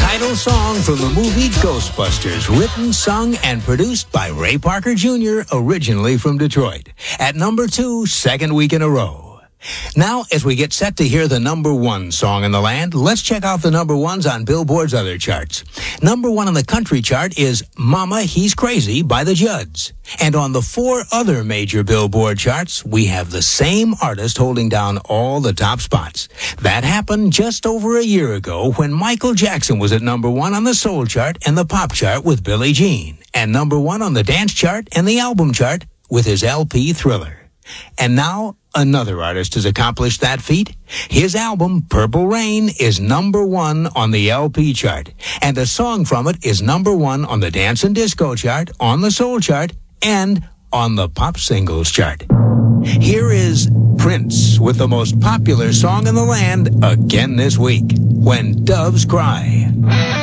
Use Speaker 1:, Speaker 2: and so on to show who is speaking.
Speaker 1: title song from the movie Ghostbusters, written, sung, and produced by Ray Parker Jr., originally from Detroit. At number 2, second week in a row. Now, as we get set to hear the number 1 song in the land, let's check out the number 1s on Billboard's other charts. Number 1 on the country chart is Mama, He's Crazy by the Judds. And on the 4 other major Billboard charts, we have the same artist holding down all the top spots. That happened just over a year ago when Michael Jackson was at number 1 on the soul chart and the pop chart with Billie Jean, and number 1 on the dance chart and the album chart with his LP Thriller. And now, another artist has accomplished that feat. His album, Purple Rain, is number 1 on the LP chart, and a song from it is number 1 on the dance and disco chart, on the soul chart, and on the pop singles chart. Here is Prince with the most popular song in the land again this week, When Doves Cry.